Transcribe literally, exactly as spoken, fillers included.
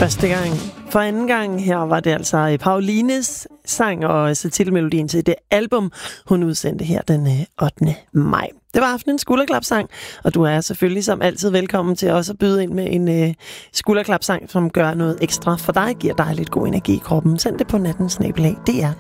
Første gang. For anden gang her var det altså Paulines sang og så titelmelodien til det album, hun udsendte her den ottende maj. Det var aftenens skulderklapsang, og du er selvfølgelig som altid velkommen til også at byde ind med en uh, skulderklapsang, som gør noget ekstra for dig, giver dig lidt god energi i kroppen. Send det på natten snabel-a d r